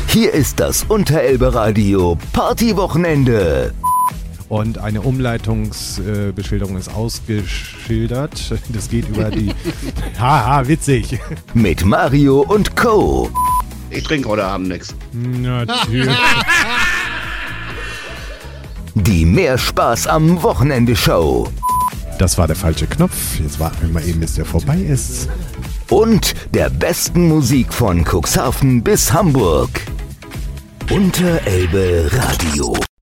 Hier ist das Unterelbe-Radio Partywochenende. Und eine Umleitungsbeschilderung ist ausgeschildert. Das geht über die... Haha, witzig. Mit Mario und Co. Ich trinke heute Abend nichts. Natürlich. Die Mehr Spaß am Wochenende-Show. Das war der falsche Knopf. Jetzt warten wir mal eben, bis der vorbei ist. Und der besten Musik von Cuxhaven bis Hamburg. Unterelbe Radio.